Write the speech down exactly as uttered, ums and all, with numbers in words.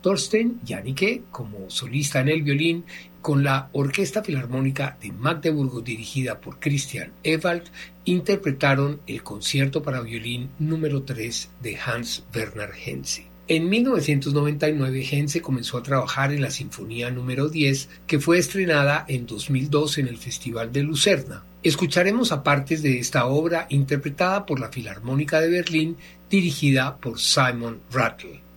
Thorsten Janicke como solista en el violín, con la Orquesta Filarmónica de Magdeburgo dirigida por Christian Ewald, interpretaron el concierto para violín número tres de Hans Werner Henze. En mil novecientos noventa y nueve, Henze comenzó a trabajar en la Sinfonía número diez, que fue estrenada en dos mil dos en el Festival de Lucerna. Escucharemos a partes de esta obra interpretada por la Filarmónica de Berlín, dirigida por Simon Rattle.